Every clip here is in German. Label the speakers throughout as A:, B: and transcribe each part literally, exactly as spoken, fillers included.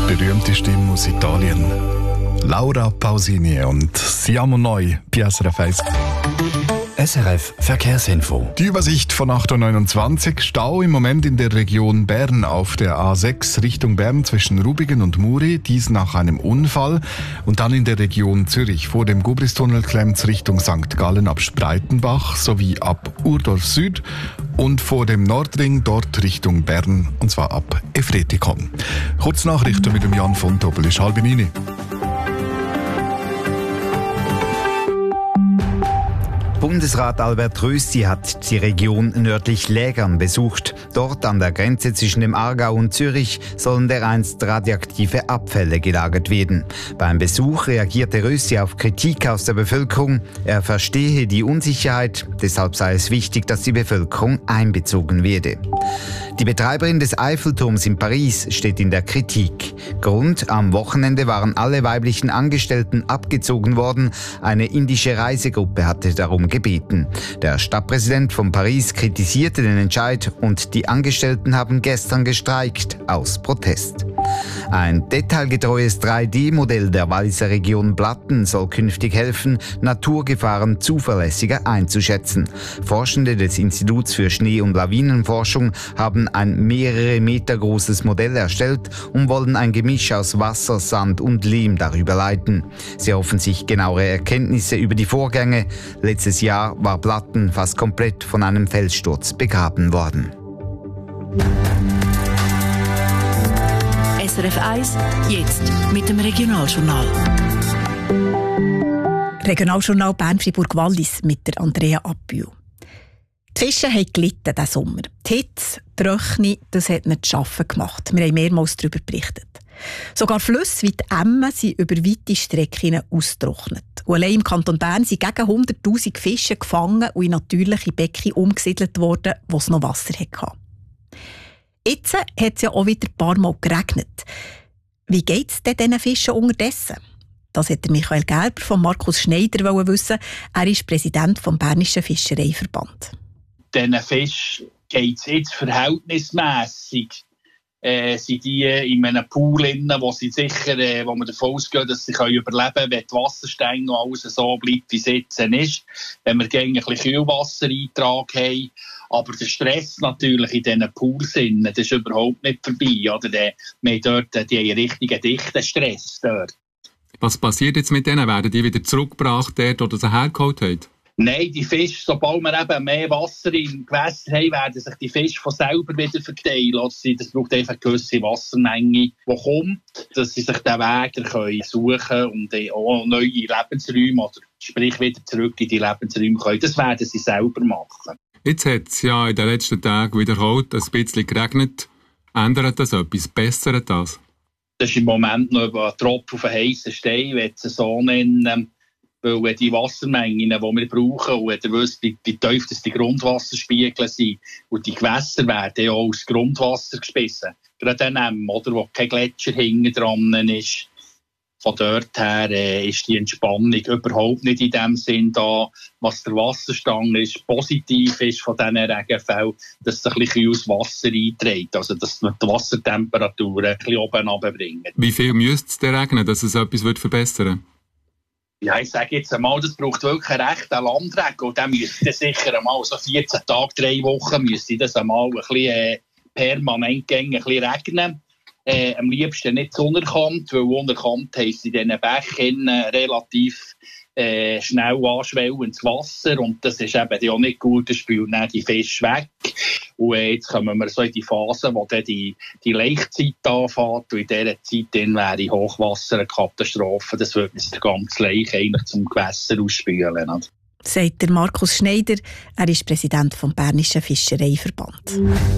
A: berühmte Stimme aus Italien. Laura Pausini und Siamo Noi, bei S R F eins.
B: S R F Verkehrsinfo.
A: Die Übersicht von acht Uhr neunundzwanzig. Stau im Moment in der Region Bern auf der A sechs Richtung Bern zwischen Rubigen und Muri. Dies nach einem Unfall. Und dann in der Region Zürich vor dem Gubristunnel klemmt Richtung Sankt Gallen ab Spreitenbach sowie ab Urdorf Süd. Und vor dem Nordring dort Richtung Bern, und zwar ab Efretikon. Kurznachrichten mit dem Jan von Doppel ist halb neun.
C: Bundesrat Albert Rösti hat die Region nördlich Lägern besucht. Dort an der Grenze zwischen dem Aargau und Zürich sollen dereinst radioaktive Abfälle gelagert werden. Beim Besuch reagierte Rösti auf Kritik aus der Bevölkerung. Er verstehe die Unsicherheit, deshalb sei es wichtig, dass die Bevölkerung einbezogen werde. Die Betreiberin des Eiffelturms in Paris steht in der Kritik. Grund: am Wochenende waren alle weiblichen Angestellten abgezogen worden. Eine indische Reisegruppe hatte darum gebeten. Der Stadtpräsident von Paris kritisierte den Entscheid und die Angestellten haben gestern gestreikt aus Protest. Ein detailgetreues drei D Modell der Walliser Region Blatten soll künftig helfen, Naturgefahren zuverlässiger einzuschätzen. Forschende des Instituts für Schnee- und Lawinenforschung haben ein mehrere Meter großes Modell erstellt und wollen ein Gemisch aus Wasser, Sand und Lehm darüber leiten. Sie hoffen sich genauere Erkenntnisse über die Vorgänge. Letztes Jahr war Blatten fast komplett von einem Felssturz begraben worden.
D: S R F eins, jetzt mit dem Regionaljournal.
E: Regionaljournal Bern-Fribourg-Wallis mit der Andrea Appühl. Die Fische haben gelitten diesen Sommer. Die Hitze, die Röchne, das hat ihnen zu arbeiten gemacht. Wir haben mehrmals darüber berichtet. Sogar Flüsse wie die Emme sind über weite Strecken ausgetrocknet. Und allein im Kanton Bern sind gegen hunderttausend Fische gefangen und in natürliche Becken umgesiedelt worden, wo es noch Wasser hatte. Jetzt hat es ja auch wieder ein paar Mal geregnet. Wie geht es denn diesen Fischen unterdessen? Das wollte Michael Gerber von Markus Schneider wissen. Er ist Präsident des Bernischen Fischereiverband.
F: Diesen Fischen geht es jetzt verhältnismässig. Äh, sind die in einem Pool drin, wo sie sicher, äh, wo man davon ausgeht, dass sie können überleben können, wenn die Wasserstände noch alles so bleibt, wie es jetzt ist. Wenn wir gegen ein bisschen Kühlwassereintrag haben. Aber der Stress natürlich in diesen Pools, das ist überhaupt nicht vorbei. Oder? Wir haben dort die haben richtigen dichten Stress dort.
G: Was passiert jetzt mit denen? Werden die wieder zurückgebracht, dort, oder sie hergeholt haben? Nein,
F: die Fische, sobald wir eben mehr Wasser im Gewässer haben, werden sich die Fische von selber wieder verteilen. Das braucht einfach eine gewisse Wassermenge, die kommt, dass sie sich den Weg können suchen und auch neue Lebensräume, oder sprich wieder zurück in die Lebensräume können. Das werden sie selber machen.
G: Jetzt hat es ja in den letzten Tagen wiederholt ein bisschen geregnet. Ändert das etwas? Bessert das?
F: Das ist im Moment noch ein Tropfen auf einen heissen Stein, ich will es so nennen. Weil die Wassermengen, die wir brauchen, und ihr wisst, wie, wie tief das die Grundwasserspiegel sind, und die Gewässer werden ja auch aus Grundwasser gespissen. Gerade an einem, oder, wo kein Gletscher hinten dran ist. Von dort her äh, ist die Entspannung überhaupt nicht in dem Sinn da. Was der Wasserstand ist, positiv ist von diesen Regenfällen, dass es ein bisschen aus Wasser einträgt. Also, dass man die Wassertemperatur ein bisschen oben runterbringt.
G: Wie viel müsste es denn regnen, dass es etwas verbessern würde?
F: Ja, ich sage jetzt einmal, das braucht wirklich einen rechten Landregen. Und dann müsste sicher einmal so vierzehn Tage, drei Wochen, müsste das einmal ein bisschen äh, permanent gegen ein bisschen regnen. Äh, am liebsten nicht zu unerkannt, weil unerkannt heisst in diesen Bächen relativ äh, schnell anschwellendes Wasser. Und das ist eben auch nicht gut, das spült dann die Fische weg. Und äh, jetzt kommen wir so in die Phase, wo dann die, die Laichzeit anfängt. Und in dieser Zeit dann wäre Hochwasser eine Katastrophe. Das würde uns der ganze Laich eigentlich zum Gewässer ausspülen. Oder?
E: Sagt der Markus Schneider. Er ist Präsident des Bernischen Fischereiverband.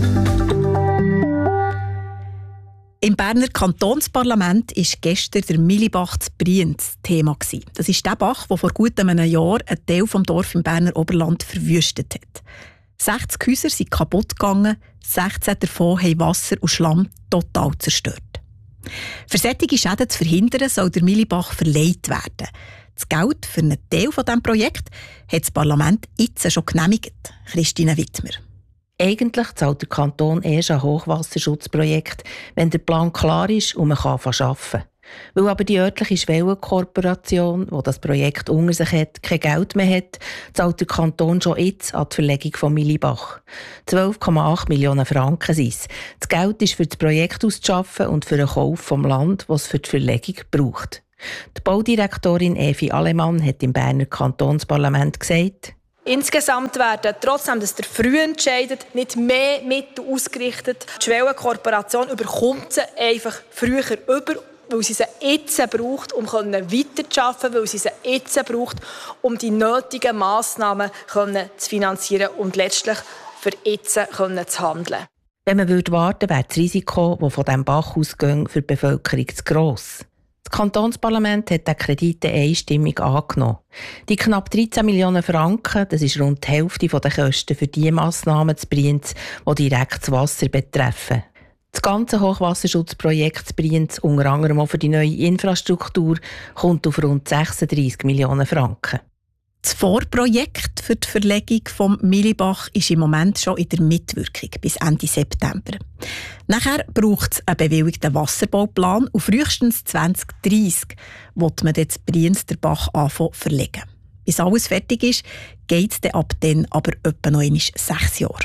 E: Im Berner Kantonsparlament war gestern der Milibach zu Brienz Thema. Das ist der Bach, der vor gut einem Jahr einen Teil des Dorf im Berner Oberland verwüstet hat. sechzig Häuser sind kaputt gegangen, sechzehn davon haben Wasser und Schlamm total zerstört. Für solche Schäden zu verhindern, soll der Milibach verleiht werden. Das Geld für einen Teil dieses Projekts hat das Parlament jetzt schon genehmigt. Christine Wittmer.
H: Eigentlich zahlt der Kanton erst ein Hochwasserschutzprojekt, wenn der Plan klar ist und man kann arbeiten kann. Weil aber die örtliche Schwellenkorporation, die das Projekt unter sich hat, kein Geld mehr hat, zahlt der Kanton schon jetzt an die Verlegung von Milibach. zwölf Komma acht Millionen Franken sind es. Das Geld ist für das Projekt auszuschaffen und für den Kauf vom Land, das es für die Verlegung braucht. Die Baudirektorin Evi Alemann hat im Berner Kantonsparlament gesagt:
I: Insgesamt werden, trotzdem dass der früh entscheidet, nicht mehr Mittel ausgerichtet. Die Schwellenkorporation überkommt sie einfach früher über, weil sie sie jetzt braucht, um weiterzuarbeiten, weil sie sie jetzt braucht, um die nötigen Massnahmen zu finanzieren und letztlich für jetzt zu handeln.
H: Wenn man warten würde, wäre das Risiko, das von diesem Bach ausgeht, für die Bevölkerung zu gross. Das Kantonsparlament hat den Kredit einstimmig angenommen. Die knapp dreizehn Millionen Franken, das ist rund die Hälfte der Kosten für die Massnahmen zu Brienz, die direkt das Wasser betreffen. Das ganze Hochwasserschutzprojekt zu Brienz, unter anderem auch für die neue Infrastruktur, kommt auf rund sechsunddreissig Millionen Franken.
E: Das Vorprojekt für die Verlegung vom Milibach ist im Moment schon in der Mitwirkung bis Ende September. Nachher braucht es einen bewilligten Wasserbauplan und frühestens zwanzig dreissig wird man jetzt Brienz den Bach anfangen verlegen. Bis alles fertig ist, geht es dann ab dann aber etwa noch einmal sechs Jahre.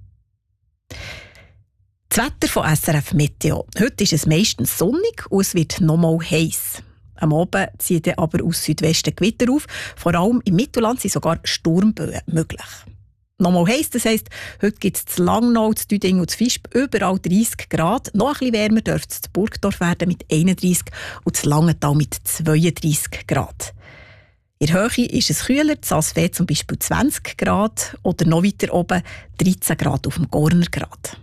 E: Das Wetter von S R F Meteo. Heute ist es meistens sonnig und es wird nochmal heiß. Am Abend zieht er aber aus Südwesten Gewitter auf. Vor allem im Mittelland sind sogar Sturmböen möglich. Nochmal heiß, das heisst, heute gibt es zu Langnau, zu Düdingen und zu Visp überall dreissig Grad. Noch ein bisschen wärmer dürfte es zu Burgdorf werden mit einunddreissig und zu Langenthal mit zweiunddreissig Grad. In der Höhe ist es kühler, zu Asfeld zum Beispiel zwanzig Grad oder noch weiter oben dreizehn Grad auf dem Gornergrat.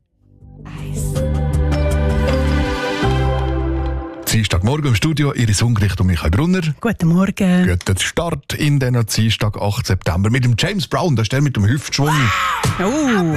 A: Dienstagmorgen im Studio, Iris Ungericht und Michael Brunner.
J: Guten Morgen.
A: Guten Start in den Dienstag, achten September mit dem James Brown, der ist der mit dem Hüftschwung.
J: Oh.